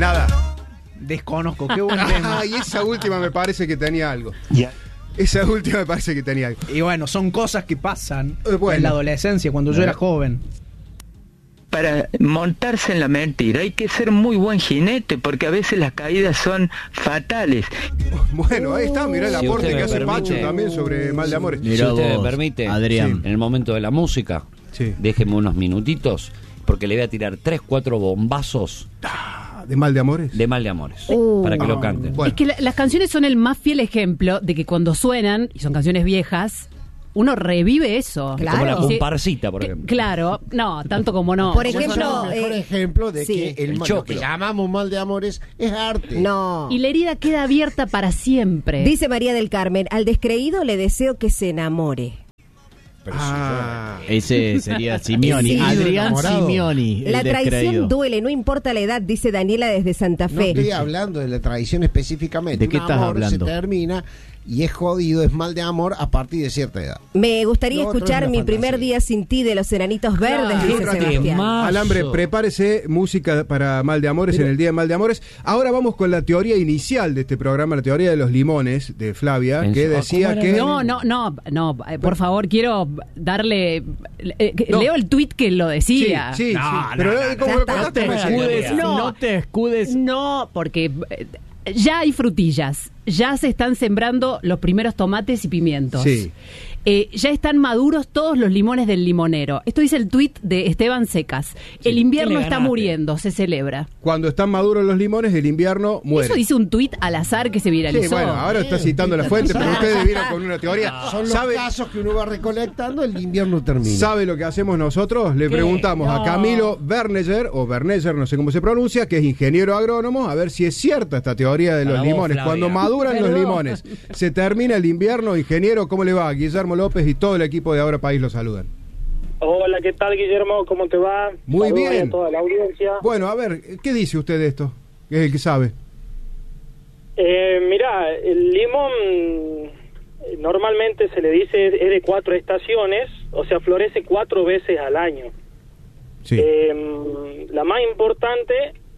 Nada. Desconozco, qué buen tema. Y esa última me parece que tenía algo. Ya. Esa última me parece que tenía algo. Y bueno, son cosas que pasan Bueno. en la adolescencia, cuando yo era joven. Para montarse en la mentira hay que ser muy buen jinete, porque a veces las caídas son fatales. Bueno, ahí está, mirá el Si aporte usted que me hace permite. Pacho también sobre Mal de Amores. Si usted me permite, Adrián. en el momento de la música, Sí. déjeme unos minutitos, porque le voy a tirar 3-4 bombazos ¿De Mal de Amores? de Mal de Amores, para que lo canten. Bueno. Es que las canciones son el más fiel ejemplo de que cuando suenan, y son canciones viejas, uno revive eso. Como la Y se- comparsita, por ejemplo. Claro, no, tanto como no. Por Eso ejemplo, no. El mejor ejemplo de sí. que El lo choclo. que llamamos Mal de Amores es arte. No. Y la herida queda abierta para siempre. Dice María del Carmen, al descreído le deseo que se enamore. Ese sería Simeoni. Sí. Adrián Enamorado. Simeoni. La traición duele, no importa la edad, dice Daniela desde Santa No Fe. estoy hablando de la traición específicamente. ¿De qué Un estás amor hablando? se termina y es jodido, es mal de amor a partir de cierta edad. Me gustaría Lo otro escuchar es una Mi primer fantasía. día sin ti de los Enanitos Verdes, Claro. dice Sebastián. Alambre, prepárese música para Mal de Amores en el Día de Mal de Amores. Ahora vamos con la teoría inicial de este programa, la teoría de los limones de Flavia, que decía que... No, por favor, quiero darle... No. Leo el tuit que lo decía. Sí, pero como ya lo está. contaste No te recién. escudes, no te escudes. No, porque ya hay frutillas, ya se están sembrando los primeros tomates y pimientos. Sí. Ya están maduros todos los limones del limonero. Esto dice el tuit de Esteban Secas. El invierno ¿qué le está ganaste? muriendo, se celebra. Cuando están maduros los limones, el invierno muere. Eso dice un tuit al azar que se viralizó. Sí, bueno, ahora está citando la fuente, pero ustedes vieron con una teoría. Son los ¿Sabe, casos que uno va recolectando, el invierno termina. ¿Sabe lo que hacemos nosotros? Le preguntamos a Camilo Berneger, o Berneger, no sé cómo se pronuncia, que es ingeniero agrónomo, a ver si es cierta esta teoría de los Para vos, limones. Flavia. Cuando maduran los limones, se termina el invierno. Ingeniero, ¿cómo le va? Guillermo López y todo el equipo de Ahora País lo saludan. Hola, ¿qué tal, Guillermo? ¿Cómo te va? Muy Saludos bien. a toda la audiencia. Bueno, a ver, ¿qué dice usted de esto? Que es el que sabe. Mirá, el limón normalmente se le dice es de 4 estaciones, o sea, florece 4 veces al año. Sí. La más importante,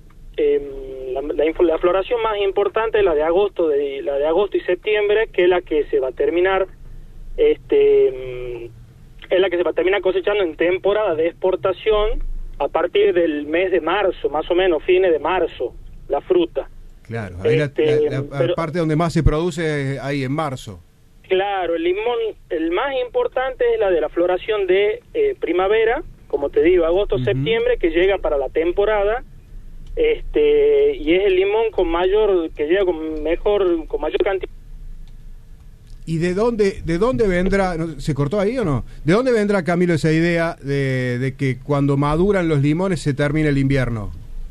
la floración más importante es la de agosto y septiembre, que es la que se va a terminar es la que se va a terminar cosechando en temporada de exportación a partir del mes de marzo, más o menos, fines de marzo, la fruta. Claro, ahí la pero- parte donde más se produce ahí en marzo. Claro, el limón, el más importante es la de la floración de primavera, como te digo, agosto, septiembre, que llega para la temporada, y es el limón que llega con mayor cantidad. ¿Y de dónde vendrá, se cortó ahí o no? ¿De dónde vendrá, Camilo, esa idea de que cuando maduran los limones se termina el invierno?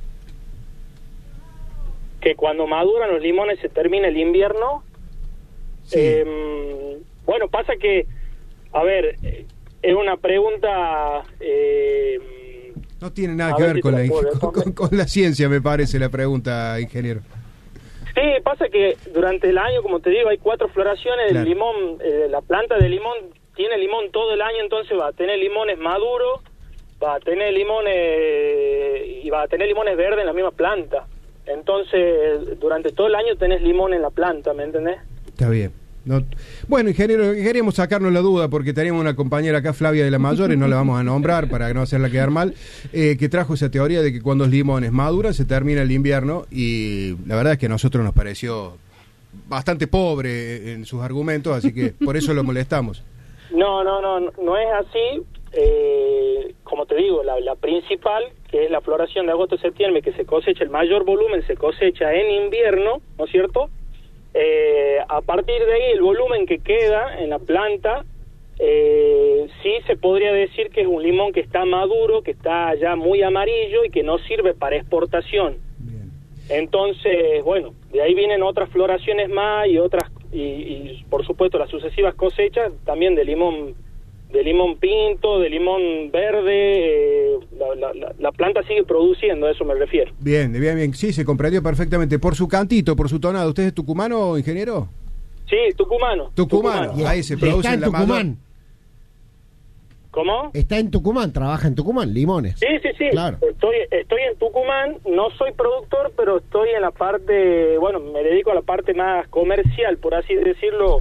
Que cuando maduran los limones se termina el invierno. Sí. Bueno, pasa que, a ver, es una pregunta... No tiene nada a que ver ver si con te la, la puedo responder. con la ciencia, me parece, la pregunta, ingeniero. Sí, pasa que durante el año, como te digo, hay 4 floraciones. Claro. El limón, la planta de limón tiene limón todo el año, entonces va a tener limones maduros, va a tener limones verdes en la misma planta. Entonces, durante todo el año tenés limón en la planta, ¿me entendés? Está bien. Bueno, ingeniero, queríamos sacarnos la duda porque tenemos una compañera acá, Flavia de la Mayor, y no la vamos a nombrar para no hacerla quedar mal, que trajo esa teoría de que cuando los limones maduran se termina el invierno, y la verdad es que a nosotros nos pareció bastante pobre en sus argumentos, así que por eso lo molestamos. No es así. Como te digo, la principal, que es la floración de agosto-septiembre, que se cosecha el mayor volumen, se cosecha en invierno, ¿no es cierto? A partir de ahí, el volumen que queda en la planta, sí se podría decir que es un limón que está maduro, que está ya muy amarillo y que no sirve para exportación. Bien. Entonces, bueno, de ahí vienen otras floraciones más y otras, y por supuesto las sucesivas cosechas también de limón pinto, de limón verde. La planta sigue produciendo, a eso me refiero. Bien, sí, se comprendió perfectamente. Por su cantito, por su tonado, ¿usted es tucumano, ingeniero? Sí, tucumano. Tucumano. Ahí se produce Está en la mayor. Tucumán. ¿Cómo? Está en Tucumán, trabaja en Tucumán, limones. Sí, sí, sí. Claro. Estoy en Tucumán, no soy productor, pero estoy en la parte, bueno, me dedico a la parte más comercial, por así decirlo.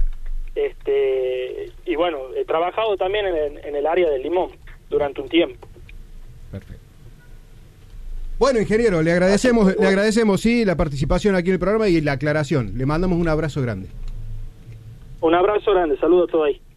Y bueno, he trabajado también en el área del limón durante un tiempo. Perfecto. Bueno, ingeniero, le agradecemos sí la participación aquí en el programa y la aclaración. Le mandamos un abrazo grande. Un abrazo grande, saludos a todos ahí.